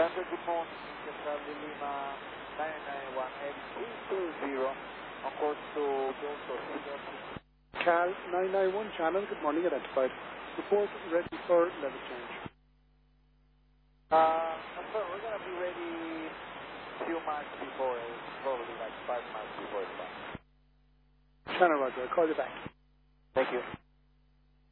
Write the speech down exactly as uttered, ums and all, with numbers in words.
Standard good morning, Central Lima nine nine one eight three two zero on course to Gulf. Cal nine nine one channel, good morning, identified. Report ready for level change. Uh, sir, we're going to be ready a few miles before, probably like five miles before the time. Channel Roger, I'll call you back. Thank you.